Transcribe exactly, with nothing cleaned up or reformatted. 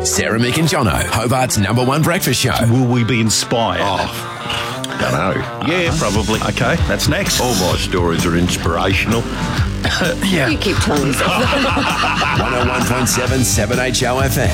Sarah, Mick and Jono, Hobart's number one breakfast show. Will we be inspired? Oh, don't know. Yeah, probably. Okay, that's next. All my stories are inspirational. Yeah. You keep telling yourself that. one oh one point seven, seven H O F M.